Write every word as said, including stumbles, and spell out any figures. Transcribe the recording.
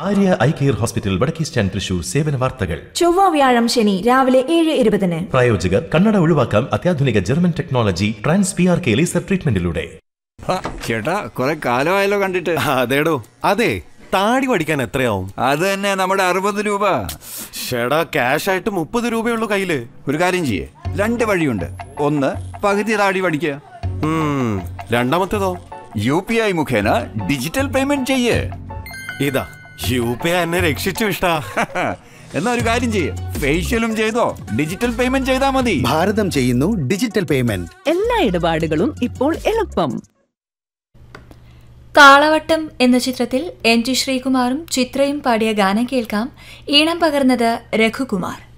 Arya eye care hospital വടക്കേ stand Thrissur സേവന വാർത്തകൾ ചൊവ്വ വ്യാഴം ശനി രാവിലെ ഏഴ് ഇരുപതിന്. പ്രായോജകർ കണ്ണട ഒഴിവാക്കാം അത്യാധുനിക German technology trans P R K laser ട്രീറ്റ്മെന്റിലൂടെ. ചേട്ടാ കുറെ കാലമായല്ലോ കണ്ടിട്ട്. അതേടോ അതെ, താടി പഠിക്കാൻ എത്രയാവും? അത് തന്നെ നമ്മുടെ അറുപത് രൂപ. ഷേടാ ക്യാഷ് ആയിട്ട് മുപ്പത് രൂപയുള്ളൂ കയ്യില്. ഒരു കാര്യം ചെയ്യേ, രണ്ട് വഴിയുണ്ട്. ഒന്ന് പകുതി താടി പഠിക്കുക, രണ്ടാമത്തേതോ യു പി ഐ മുഖേന ഡിജിറ്റൽ പേയ്മെന്റ് ചെയ്യേ. ഇതാ യു പി ഐ എന്നെ രക്ഷിച്ചു ഇഷ്ടാ. എന്നാ ഒരു കാര്യം ചെയ്യേ, ഫേഷ്യലും ചെയ്തോ ഡിജിറ്റൽ പേയ്മെന്റ് ചെയ്താ മതി. ഭാരതം ചെയ്യുന്നു ഡിജിറ്റൽ പേയ്മെന്റ്. എല്ലാ ഇടപാടുകളും ഇപ്പോൾ എളുപ്പം. താളവട്ടം എന്ന ചിത്രത്തിൽ എൻ ടി ശ്രീകുമാറും ചിത്രയും പാടിയ ഗാനം കേൾക്കാം. ഈണം പകർന്നത് രഘുകുമാർ.